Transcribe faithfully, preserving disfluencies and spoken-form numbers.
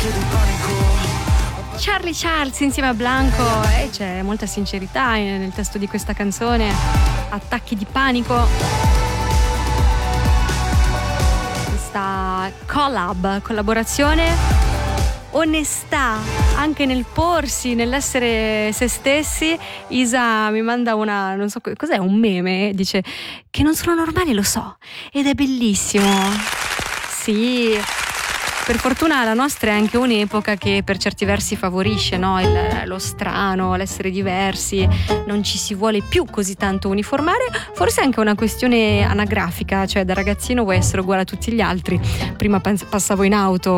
Charlie Charles insieme a Blanco, e c'è molta sincerità nel testo di questa canzone. Attacchi di panico. Questa collab, collaborazione, onestà anche nel porsi, nell'essere se stessi. Isa mi manda una, non so cos'è, un meme, dice che non sono normale, lo so, ed è bellissimo. Sì, per fortuna la nostra è anche un'epoca che per certi versi favorisce, no? Il, lo strano, l'essere diversi, non ci si vuole più così tanto uniformare. Forse è anche una questione anagrafica, cioè da ragazzino vuoi essere uguale a tutti gli altri. Prima passavo in auto